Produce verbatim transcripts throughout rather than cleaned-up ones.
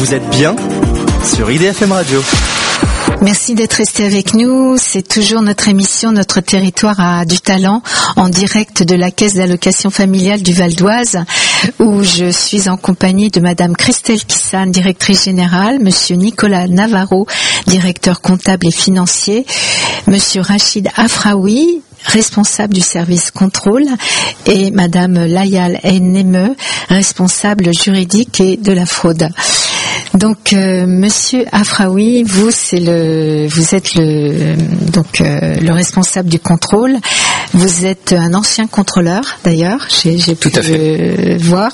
Vous êtes bien sur I D F M Radio. Merci d'être resté avec nous. C'est toujours notre émission, notre territoire a du talent, en direct de la Caisse d'allocation familiale du Val d'Oise, où je suis en compagnie de Madame Christelle Kissane, directrice générale, Monsieur Nicolas Navarro, directeur comptable et financier, Monsieur Rachid Afraoui, responsable du service contrôle, et Madame Layal Neme, responsable juridique et de la fraude. Donc, euh, Monsieur Afraoui, vous, c'est le, vous êtes le, donc euh, le responsable du contrôle. Vous êtes un ancien contrôleur, d'ailleurs. J'ai, j'ai pu le voir.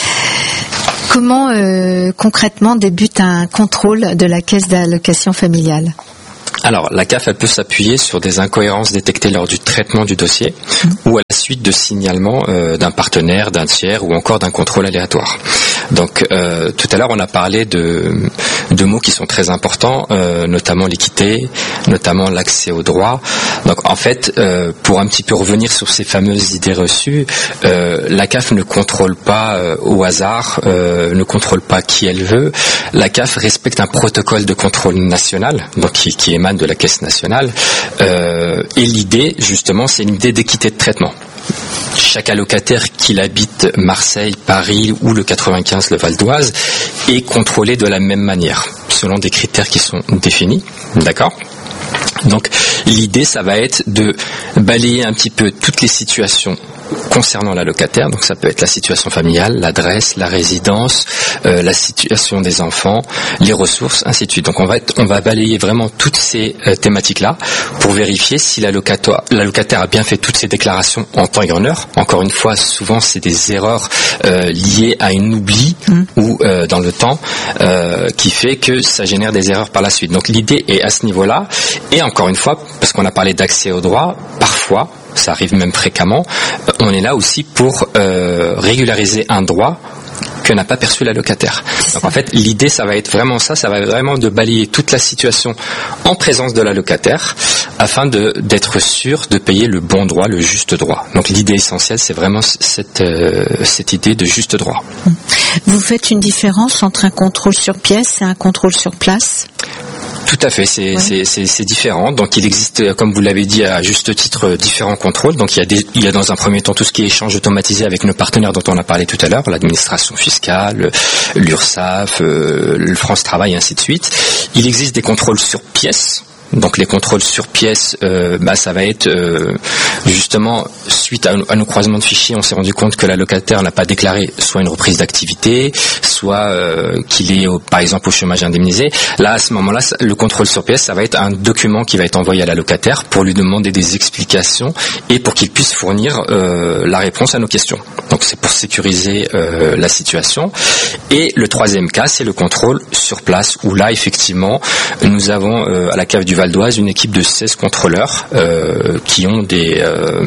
Comment euh, concrètement débute un contrôle de la caisse d'allocation familiale ? Alors, la C A F, elle peut s'appuyer sur des incohérences détectées lors du traitement du dossier mmh. ou à la suite de signalements euh, d'un partenaire, d'un tiers ou encore d'un contrôle aléatoire. Donc, euh, tout à l'heure, on a parlé de, de mots qui sont très importants, euh, notamment l'équité, notamment l'accès au droit. Donc, en fait, euh, pour un petit peu revenir sur ces fameuses idées reçues, euh, la C A F ne contrôle pas euh, au hasard, euh, ne contrôle pas qui elle veut. La C A F respecte un protocole de contrôle national, donc qui, qui émane de la Caisse nationale, euh, et l'idée, justement, c'est une idée d'équité de traitement. Chaque allocataire, qu'il habite Marseille, Paris ou le quatre-vingt-quinze, le Val d'Oise, est contrôlé de la même manière, selon des critères qui sont définis, d'accord ? Donc, l'idée, ça va être de balayer un petit peu toutes les situations concernant l'allocataire. Donc, ça peut être la situation familiale, l'adresse, la résidence, euh, la situation des enfants, les ressources, ainsi de suite. Donc, on va être, on va balayer vraiment toutes ces euh, thématiques-là pour vérifier si l'allocataire, l'allocataire a bien fait toutes ses déclarations en temps et en heure. Encore une fois, souvent, c'est des erreurs euh, liées à un oubli mmh. ou euh, dans le temps euh, qui fait que ça génère des erreurs par la suite. Donc, l'idée est à ce niveau-là. Et encore une fois, parce qu'on a parlé d'accès au droit, parfois, ça arrive même fréquemment, on est là aussi pour euh, régulariser un droit que n'a pas perçu l'allocataire. Donc en fait, l'idée, ça va être vraiment ça, ça va être vraiment de balayer toute la situation en présence de l'allocataire afin de, d'être sûr de payer le bon droit, le juste droit. Donc l'idée essentielle, c'est vraiment cette, euh, cette idée de juste droit. Vous faites une différence entre un contrôle sur pièce et un contrôle sur place ? Tout à fait, c'est, oui. c'est, c'est, c'est différent. Donc il existe, comme vous l'avez dit à juste titre, différents contrôles. Donc il y a, des, il y a dans un premier temps tout ce qui est échange automatisé avec nos partenaires dont on a parlé tout à l'heure, l'administration fiscale, l'URSSAF, euh, le France Travail, ainsi de suite. Il existe des contrôles sur pièce. Donc les contrôles sur pièce, euh, bah, ça va être euh, justement suite à, à nos croisements de fichiers, on s'est rendu compte que l'allocataire n'a pas déclaré soit une reprise d'activité, soit euh, qu'il est au, par exemple au chômage indemnisé. Là, à ce moment-là, le contrôle sur pièce, ça va être un document qui va être envoyé à l'allocataire pour lui demander des explications et pour qu'il puisse fournir euh, la réponse à nos questions. Donc c'est pour sécuriser euh, la situation. Et le troisième cas, c'est le contrôle sur place, où là, effectivement, nous avons euh, à la C A F du Val d'Oise une équipe de seize contrôleurs euh, qui ont des, euh,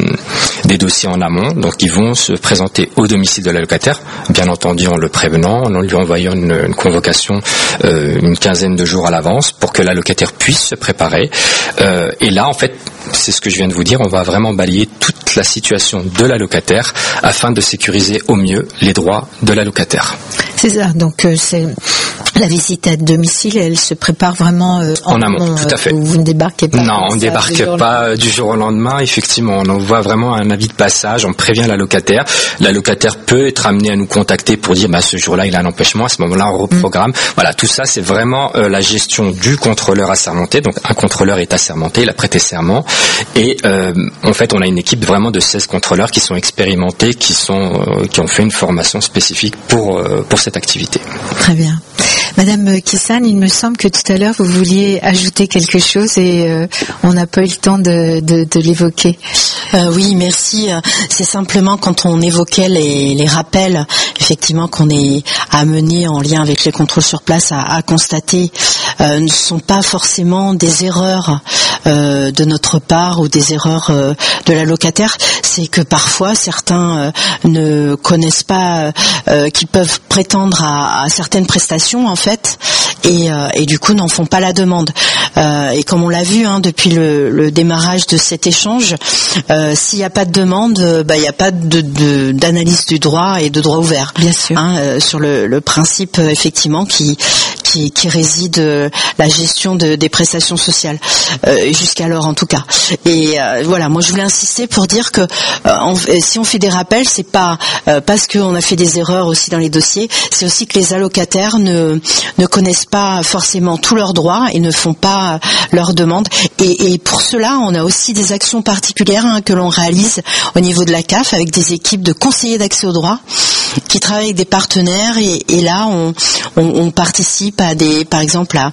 des dossiers en amont. Donc ils vont se présenter au domicile de l'allocataire, bien entendu en le prévenant, en lui envoyant une, une convocation euh, une quinzaine de jours à l'avance pour que l'allocataire puisse se préparer. Euh, et là, en fait, c'est ce que je viens de vous dire, on va vraiment balayer toute la situation de l'allocataire afin de sécuriser au mieux les droits de l'allocataire. C'est ça, donc euh, c'est la visite à domicile, elle se prépare vraiment euh, en, en amont, tout à fait. Vous ne débarquez pas. Non, on ne débarque pas du jour au lendemain, effectivement. On envoie vraiment un avis de passage, on prévient l'allocataire. L'allocataire peut être amené à nous contacter pour dire bah, ce jour-là, il a un empêchement, à ce moment-là, on reprogramme. Mmh. Voilà, tout ça, c'est vraiment euh, la gestion du contrôleur assermenté. Donc, un contrôleur est assermenté, il a prêté serment. Et euh, en fait, on a une équipe vraiment de seize contrôleurs qui sont expérimentés, qui, sont, euh, qui ont fait une formation spécifique pour, euh, pour cette activité. Très bien. Madame Kissane, il me semble que tout à l'heure vous vouliez ajouter quelque chose et euh, on n'a pas eu le temps de, de, de l'évoquer. Euh, oui, merci. C'est simplement quand on évoquait les, les rappels, effectivement, qu'on est amené en lien avec les contrôles sur place à, à constater euh, ne sont pas forcément des erreurs euh, de notre part ou des erreurs euh, de la locataire. C'est que parfois certains euh, ne connaissent pas, euh, qui peuvent prétendre à, à certaines prestations en fait, et, euh, et du coup n'en font pas la demande. Euh, et comme on l'a vu hein, depuis le, le démarrage de cet échange, euh, s'il n'y a pas de demande, il bah, n'y a pas de, de, d'analyse du droit et de droit ouvert. Bien sûr. Hein, euh, sur le, le principe euh, effectivement qui, qui, qui réside euh, la gestion de, des prestations sociales, euh, jusqu'alors en tout cas. Et euh, voilà, moi je voulais insister pour dire que euh, on, si on fait des rappels, c'est pas euh, parce qu'on a fait des erreurs aussi dans les dossiers, c'est aussi que les allocataires ne, ne connaissent pas forcément tous leurs droits et ne font pas leurs demandes. Et, et pour cela, on a aussi des actions particulières hein, que l'on réalise au niveau de la C A F avec des équipes de conseillers d'accès au droit qui travaillent avec des partenaires et, et là on, on, on participe à des, par exemple à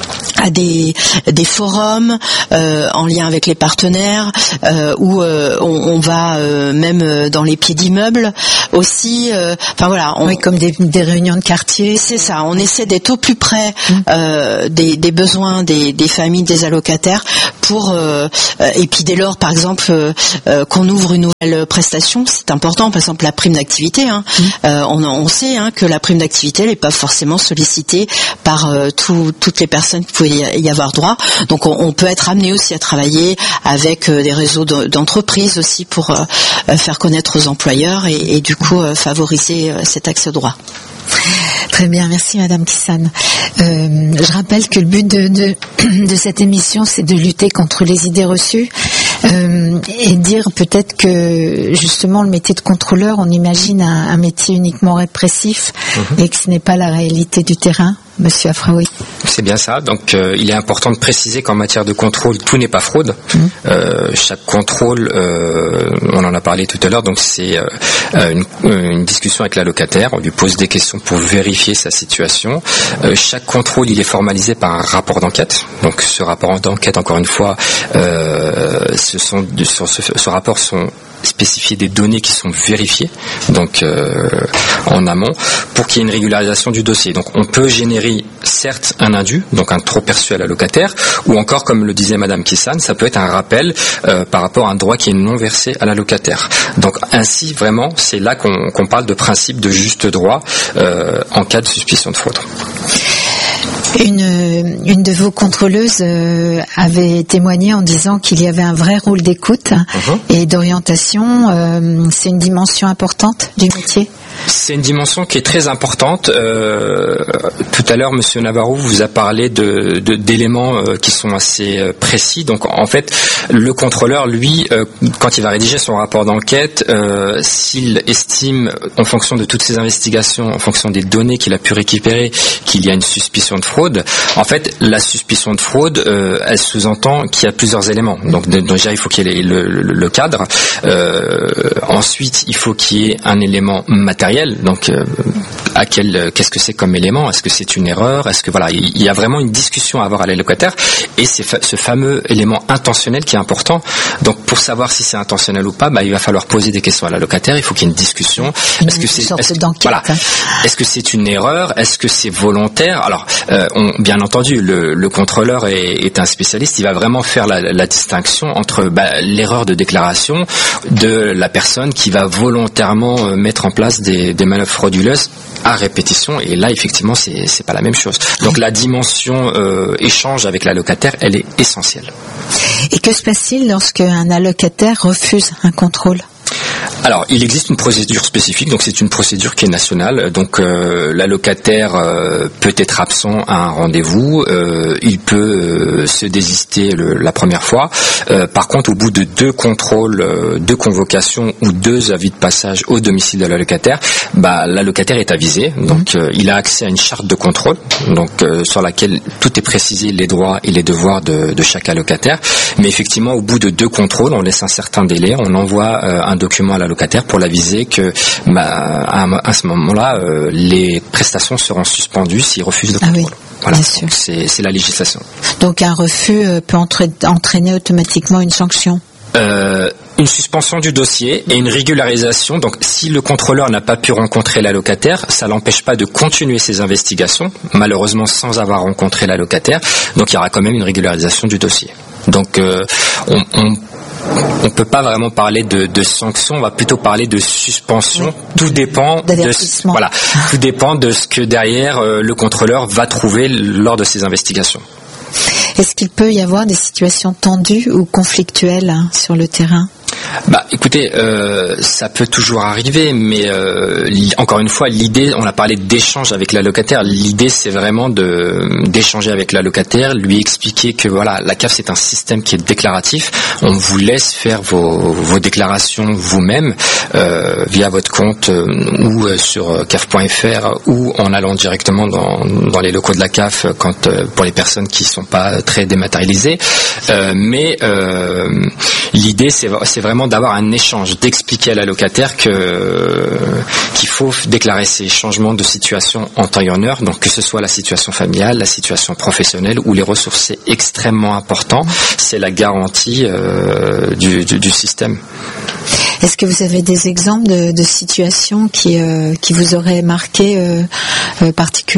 à des des forums euh, en lien avec les partenaires euh, où euh, on, on va euh, même dans les pieds d'immeubles aussi. Euh, enfin voilà, on, oui, comme des, des réunions de quartier. C'est ça. On essaie d'être au plus près euh, des, des besoins des, des familles, des allocataires pour euh, et puis dès lors, par exemple, euh, qu'on ouvre une nouvelle prestation, c'est important. Par exemple, la prime d'activité. Hein, mmh. euh, on, on sait hein, que la prime d'activité, elle n'est pas forcément sollicitée par euh, tout, toutes les personnes qui pouvaient y avoir droit. Donc on, on peut être amené aussi à travailler avec euh, des réseaux de, d'entreprises aussi pour euh, faire connaître aux employeurs et, et du coup euh, favoriser euh, cet accès au droit. Très bien, merci Madame Kissane. Euh, je rappelle que le but de, de, de cette émission, c'est de lutter contre les idées reçues euh, et dire peut-être que justement le métier de contrôleur, on imagine un, un métier uniquement répressif mmh. et que ce n'est pas la réalité du terrain. Monsieur Afraoui. C'est bien ça. Donc, euh, il est important de préciser qu'en matière de contrôle, tout n'est pas fraude. Mmh. Euh, chaque contrôle, euh, on en a parlé tout à l'heure, donc c'est euh, une, une discussion avec la locataire. On lui pose des questions pour vérifier sa situation. Euh, chaque contrôle, il est formalisé par un rapport d'enquête. Donc, ce rapport d'enquête, encore une fois, euh, ce, sont, sur ce, ce rapport sont spécifier des données qui sont vérifiées donc euh, en amont pour qu'il y ait une régularisation du dossier. Donc on peut générer certes un indu, donc un trop perçu à la locataire, ou encore comme le disait Madame Kissane, ça peut être un rappel euh, par rapport à un droit qui est non versé à la locataire. Donc ainsi vraiment c'est là qu'on, qu'on parle de principe de juste droit euh, en cas de suspicion de fraude. Une, une de vos contrôleuses euh, avait témoigné en disant qu'il y avait un vrai rôle d'écoute uh-huh. et d'orientation. Euh, c'est une dimension importante du métier. C'est une dimension qui est très importante. Euh, tout à l'heure, Monsieur Navarro vous a parlé de, de, d'éléments euh, qui sont assez euh, précis. Donc, en fait, le contrôleur, lui, euh, quand il va rédiger son rapport d'enquête, euh, s'il estime, en fonction de toutes ses investigations, en fonction des données qu'il a pu récupérer, qu'il y a une suspicion de fraude, en fait, la suspicion de fraude, euh, elle sous-entend qu'il y a plusieurs éléments. Donc, déjà, il faut qu'il y ait le, le, le cadre. Euh, ensuite, il faut qu'il y ait un élément matériel. Donc, euh, à quel, qu'est-ce que c'est comme élément ? Est-ce que c'est une erreur ? Est-ce que voilà, il y a vraiment une discussion à avoir avec la locataire, et c'est fa- ce fameux élément intentionnel qui est important. Donc, pour savoir si c'est intentionnel ou pas, bah, il va falloir poser des questions à la locataire. Il faut qu'il y ait une discussion. Une est-ce que c'est, sorte est-ce, d'enquête. Voilà. Est-ce que c'est une erreur ? Est-ce que c'est volontaire ? Alors, euh, on, bien entendu, le, le contrôleur est, est un spécialiste. Il va vraiment faire la, la distinction entre bah, l'erreur de déclaration de la personne qui va volontairement euh, mettre en place des Des, des manœuvres frauduleuses à répétition, et là effectivement c'est c'est pas la même chose. Donc la dimension euh, échange avec la locataire, elle est essentielle. Et que se passe-t-il lorsque un allocataire refuse un contrôle ? Alors, il existe une procédure spécifique, donc c'est une procédure qui est nationale. Donc, euh, l'allocataire euh, peut être absent à un rendez-vous, euh, il peut euh, se désister le, la première fois. Euh, par contre, au bout de deux contrôles, euh, deux convocations ou deux avis de passage au domicile de l'allocataire, bah, l'allocataire est avisé. Donc, euh, il a accès à une charte de contrôle, donc euh, sur laquelle tout est précisé, les droits et les devoirs de, de chaque allocataire. Mais effectivement, au bout de deux contrôles, on laisse un certain délai, on envoie euh, un document à la locataire pour l'aviser que bah, à, à ce moment-là, euh, les prestations seront suspendues s'il refuse le contrôle. Ah oui, voilà, donc c'est, c'est la législation. Donc un refus peut entraîner automatiquement une sanction ? Euh, une suspension du dossier et une régularisation. Donc, si le contrôleur n'a pas pu rencontrer l'allocataire, ça l'empêche pas de continuer ses investigations, malheureusement sans avoir rencontré l'allocataire. Donc, il y aura quand même une régularisation du dossier. Donc, euh, on, on on peut pas vraiment parler de, de sanctions, on va plutôt parler de suspension. Oui. Tout dépend de ce, voilà, tout dépend de ce que derrière euh, le contrôleur va trouver lors de ses investigations. Est-ce qu'il peut y avoir des situations tendues ou conflictuelles hein, sur le terrain ? Bah, écoutez, euh, ça peut toujours arriver, mais euh, encore une fois, l'idée, on a parlé d'échange avec l'allocataire. L'idée, c'est vraiment de d'échanger avec l'allocataire, lui expliquer que voilà, la C A F c'est un système qui est déclaratif. On vous laisse faire vos, vos déclarations vous-même euh, via votre compte euh, ou euh, sur C A F point F R ou en allant directement dans dans les locaux de la C A F quand euh, pour les personnes qui sont pas très dématérialisées. Euh, mais euh, l'idée, c'est c'est vraiment d'avoir un échange, d'expliquer à l'allocataire que qu'il faut déclarer ces changements de situation en temps et en heure, donc que ce soit la situation familiale, la situation professionnelle ou les ressources. C'est extrêmement important, c'est la garantie euh, du, du, du système. Est-ce que vous avez des exemples de, de situations qui, euh, qui vous auraient marqué euh, euh, particulièrement ?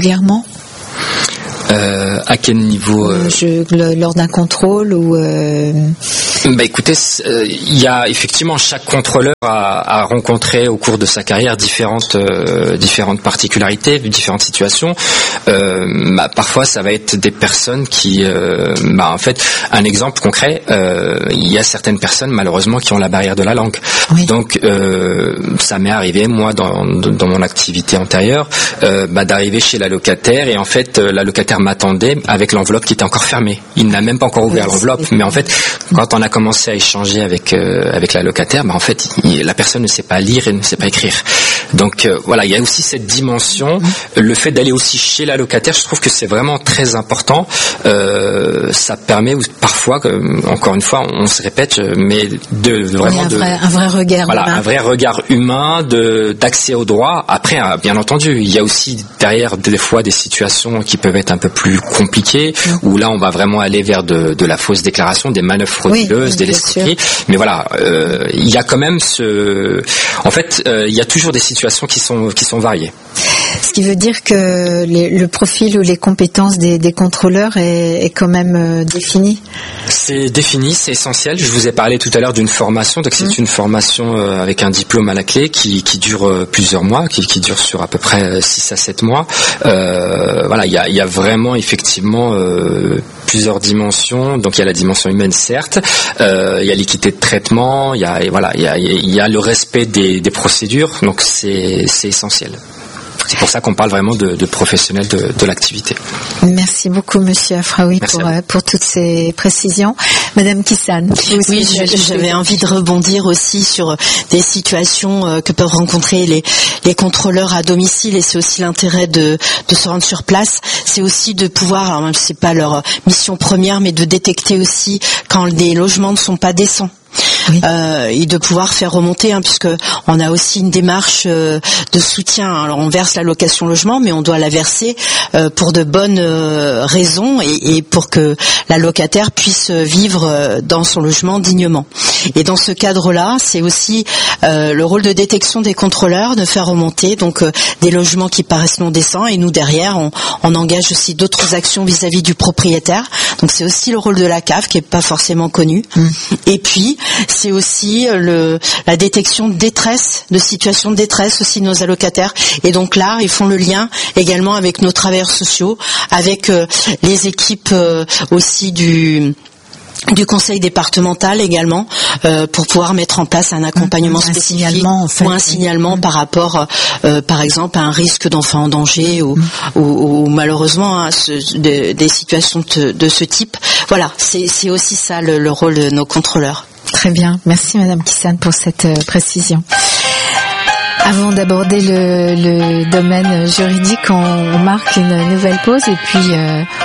Euh, à quel niveau euh... Je, le, lors d'un contrôle ou euh... Bah écoutez, il euh, y a effectivement chaque contrôleur a, a rencontré au cours de sa carrière différentes euh, différentes particularités, différentes situations. Euh, bah, parfois, ça va être des personnes qui, euh, bah en fait, un exemple concret, il euh, y a certaines personnes malheureusement qui ont la barrière de la langue. Oui. Donc, euh, ça m'est arrivé moi dans dans mon activité antérieure, euh, bah, d'arriver chez l'allocataire et en fait l'allocataire m'attendait avec l'enveloppe qui était encore fermée. Il n'a même pas encore ouvert oui, l'enveloppe, mais en fait, quand on a commencé à échanger avec euh, avec l'allocataire, bah en fait, il, la personne ne sait pas lire et ne sait pas écrire. Donc euh, voilà, il y a aussi cette dimension, le fait d'aller aussi chez l'allocataire, je trouve que c'est vraiment très important. Euh, ça permet parfois, que, encore une fois, on se répète, mais de vraiment oui, un, vrai, de, un vrai regard, voilà, humain. un vrai regard humain, de d'accès au droit. Après, bien entendu, il y a aussi derrière des fois des situations qui peuvent être un peu plus compliquées, mmh. où là, on va vraiment aller vers de, de la fausse déclaration, des manœuvres frauduleuses, oui, des l'escroquerie. Mais voilà, euh, il y a quand même ce, en fait, euh, il y a toujours des situations qui sont qui sont variées. Ce qui veut dire que les, le profil ou les compétences des, des contrôleurs est, est quand même euh, défini. C'est défini, c'est essentiel. Je vous ai parlé tout à l'heure d'une formation, donc c'est mmh. une formation euh, avec un diplôme à la clé qui, qui dure euh, plusieurs mois, qui, qui dure sur à peu près six à sept mois. Euh, voilà, il y a, il y a vraiment effectivement euh, plusieurs dimensions. Donc il y a la dimension humaine, certes, euh, il y a l'équité de traitement, il y a et voilà, il y a, il y a le respect des, des procédures. Donc c'est, c'est essentiel. C'est pour ça qu'on parle vraiment de, de professionnels de, de l'activité. Merci beaucoup, Monsieur Afraoui, pour, pour toutes ces précisions. Madame Kissane. Oui, j'avais envie de rebondir aussi sur des situations que peuvent rencontrer les, les contrôleurs à domicile, et c'est aussi l'intérêt de, de se rendre sur place. C'est aussi de pouvoir, alors même si c'est pas leur mission première, mais de détecter aussi quand les logements ne sont pas décents. Oui. Euh, et de pouvoir faire remonter, hein, puisque on a aussi une démarche euh, de soutien. Alors on verse la location logement, mais on doit la verser euh, pour de bonnes euh, raisons et, et pour que la locataire puisse vivre euh, dans son logement dignement. Et dans ce cadre-là, c'est aussi euh, le rôle de détection des contrôleurs de faire remonter donc euh, des logements qui paraissent non décents, et nous derrière on, on engage aussi d'autres actions vis-à-vis du propriétaire. Donc c'est aussi le rôle de la C A F qui est pas forcément connu. Mmh. Et puis c'est aussi le, la détection de détresse, de situations de détresse aussi de nos allocataires. Et donc là, ils font le lien également avec nos travailleurs sociaux, avec euh, les équipes euh, aussi du... du conseil départemental également, euh, pour pouvoir mettre en place un accompagnement un spécifique signalement, en fait, ou un signalement mmh. par rapport euh, par exemple à un risque d'enfant en danger ou, mmh. ou, ou malheureusement à ce, de, des situations de, de ce type. Voilà, c'est, c'est aussi ça le, le rôle de nos contrôleurs. Très bien, merci Madame Kissane pour cette euh, précision. Avant d'aborder le, le domaine juridique, on, on marque une nouvelle pause et puis euh,